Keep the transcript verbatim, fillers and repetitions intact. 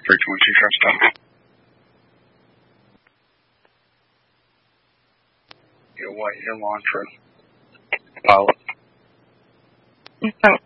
Frequency system. You'll wait your launcher. Pilot. So